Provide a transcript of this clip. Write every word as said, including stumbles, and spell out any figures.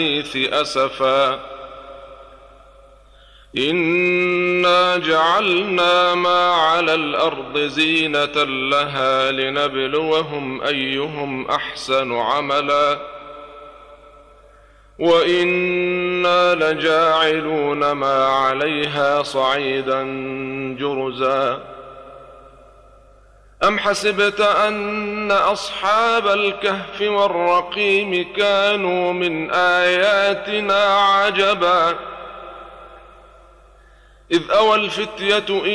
أسفا إنا جعلنا ما على الأرض زينة لها لنبلوهم أيهم أحسن عملا وإنا لجاعلون ما عليها صعيدا جرزا أم حسبت أن أصحاب الكهف والرقيم كانوا من آياتنا عجبا إذ أوى الفتية